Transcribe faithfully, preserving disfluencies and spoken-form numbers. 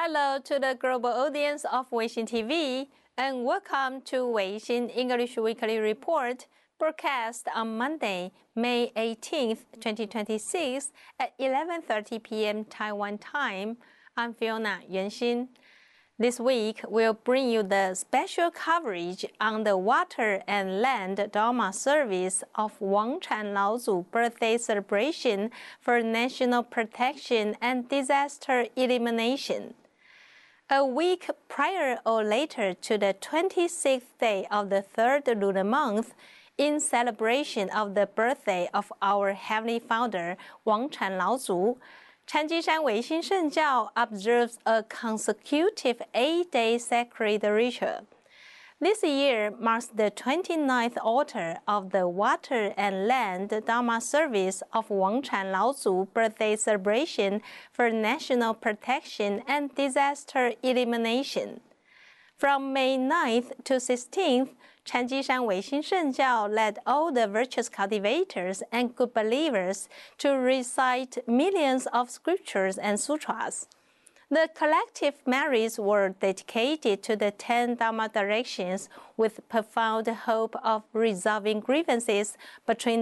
Hello to the global audience of Weixin T V, and welcome to Weixin English Weekly Report, broadcast on Monday, May eighteenth, twenty twenty-six at eleven thirty p m Taiwan time. I'm Fiona Yuanxin. This week, we'll bring you the special coverage on the Water and Land Dharma service of Wangshan Laozu birthday celebration for national protection and disaster elimination. A week prior or later to the twenty-sixth day of the third lunar month, in celebration of the birthday of our heavenly founder, Wangshan Laozu, Chanjishan Weixin Shengjiao observes a consecutive eight-day sacred ritual. This year marks the twenty-ninth altar of the Water and Land Dharma service of Wangshan Laozu birthday celebration for national protection and disaster elimination. From May ninth to sixteenth, Chanjishan Weixin Shengjiao led all the virtuous cultivators and good believers to recite millions of scriptures and sutras. The collective merits were dedicated to the ten Dharma directions with profound hope of resolving grievances between